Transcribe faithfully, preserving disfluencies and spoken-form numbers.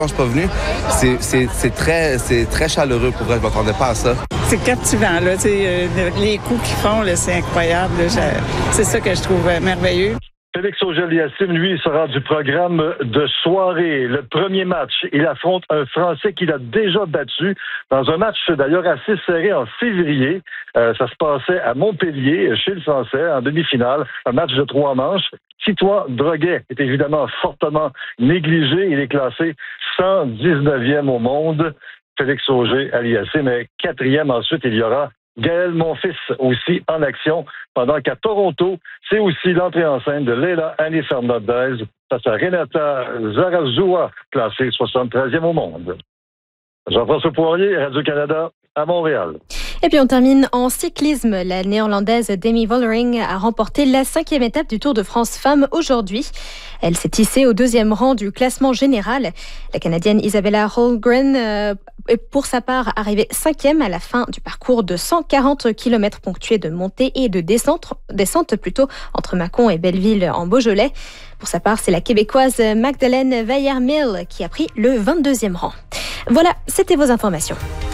Quand je suis pas venu, c'est, c'est, c'est, très, c'est très chaleureux pour vrai, je m'attendais pas à ça. C'est captivant, là, tu sais, euh, les coups qu'ils font, là, c'est incroyable. Là, je, c'est ça que je trouve merveilleux. Félix Auger-Aliassime, lui, sera du programme de soirée. Le premier match, il affronte un Français qu'il a déjà battu dans un match d'ailleurs assez serré en février. Euh, ça se passait à Montpellier, chez le Français, en demi-finale. Un match de trois manches. Titois Droguet est évidemment fortement négligé. Il est classé cent dix-neuvième au monde. Félix Auger-Aliassime est quatrième. Ensuite, il y aura Gaël Monfils aussi en action, pendant qu'à Toronto, c'est aussi l'entrée en scène de Leila Annie Fernandez face à Renata Zarazua, classée soixante-treizième au monde. Jean-François Poirier, Radio-Canada, à Montréal. Et puis on termine en cyclisme. La néerlandaise Demi Vollering a remporté la cinquième étape du Tour de France Femmes aujourd'hui. Elle s'est hissée au deuxième rang du classement général. La Canadienne Isabella Holmgren euh, est pour sa part arrivée cinquième à la fin du parcours de cent quarante kilomètres ponctués de montée et de descente, descente plutôt entre Mâcon et Belleville en Beaujolais. Pour sa part, c'est la Québécoise Magdalene Veyer-Mill qui a pris le vingt-deuxième rang. Voilà, c'était vos informations.